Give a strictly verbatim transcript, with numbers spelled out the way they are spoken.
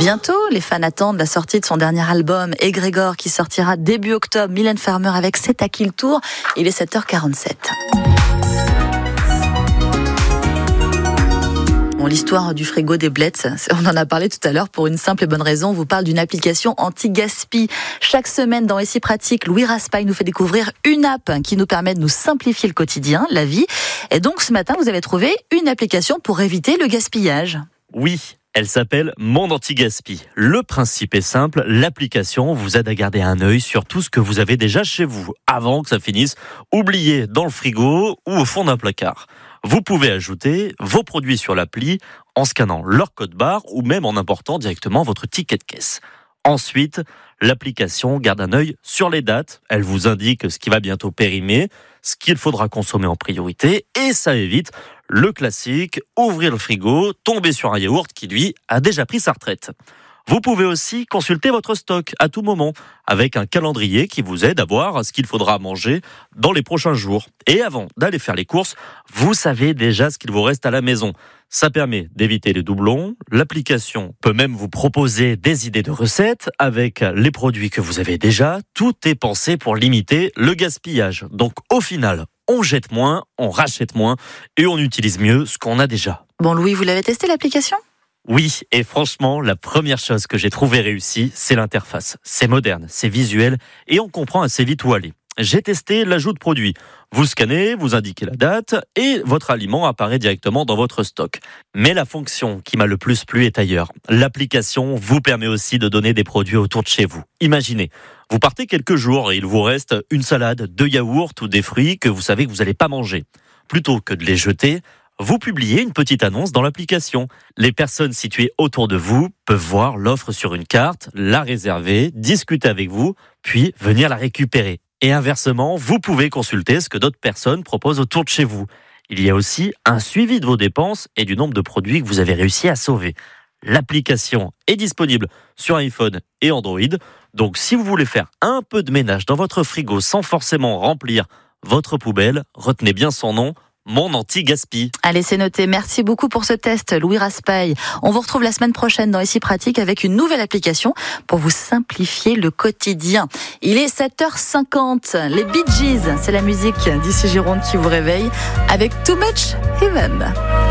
Bientôt, les fans attendent la sortie de son dernier album, Égrégore, qui sortira début octobre. Mylène Farmer avec C'est à qui le tour. Il est sept heures quarante-sept. Bon, l'histoire du frigo des Blitz, on en a parlé tout à l'heure pour une simple et bonne raison. On vous parle d'une application anti-gaspi. Chaque semaine dans Ici Pratique, Louis Raspail nous fait découvrir une app qui nous permet de nous simplifier le quotidien, la vie. Et donc ce matin, vous avez trouvé une application pour éviter le gaspillage. Oui. Elle s'appelle Mon Anti-Gaspi. Le principe est simple, l'application vous aide à garder un œil sur tout ce que vous avez déjà chez vous, avant que ça finisse oublié dans le frigo ou au fond d'un placard. Vous pouvez ajouter vos produits sur l'appli en scannant leur code barre ou même en important directement votre ticket de caisse. Ensuite, l'application garde un œil sur les dates. Elle vous indique ce qui va bientôt périmer, ce qu'il faudra consommer en priorité, et ça évite le classique, ouvrir le frigo, tomber sur un yaourt qui, lui, a déjà pris sa retraite. Vous pouvez aussi consulter votre stock à tout moment, avec un calendrier qui vous aide à voir ce qu'il faudra manger dans les prochains jours. Et avant d'aller faire les courses, vous savez déjà ce qu'il vous reste à la maison. Ça permet d'éviter les doublons. L'application peut même vous proposer des idées de recettes avec les produits que vous avez déjà. Tout est pensé pour limiter le gaspillage. Donc au final, on jette moins, on rachète moins et on utilise mieux ce qu'on a déjà. Bon Louis, vous l'avez testé l'application ? Oui, et franchement, la première chose que j'ai trouvée réussie, c'est l'interface. C'est moderne, c'est visuel et on comprend assez vite où aller. J'ai testé l'ajout de produits. Vous scannez, vous indiquez la date et votre aliment apparaît directement dans votre stock. Mais la fonction qui m'a le plus plu est ailleurs. L'application vous permet aussi de donner des produits autour de chez vous. Imaginez, vous partez quelques jours et il vous reste une salade, deux yaourts ou des fruits que vous savez que vous n'allez pas manger. Plutôt que de les jeter, vous publiez une petite annonce dans l'application. Les personnes situées autour de vous peuvent voir l'offre sur une carte, la réserver, discuter avec vous, puis venir la récupérer. Et inversement, vous pouvez consulter ce que d'autres personnes proposent autour de chez vous. Il y a aussi un suivi de vos dépenses et du nombre de produits que vous avez réussi à sauver. L'application est disponible sur iPhone et Android. Donc si vous voulez faire un peu de ménage dans votre frigo sans forcément remplir votre poubelle, retenez bien son nom, Mon Anti-Gaspi. Allez, c'est noté. Merci beaucoup pour ce test, Louis Raspail. On vous retrouve la semaine prochaine dans Ici Pratique avec une nouvelle application pour vous simplifier le quotidien. Il est sept heures cinquante. Les Bee Gees, c'est la musique d'ici Gironde qui vous réveille avec Too Much Heaven.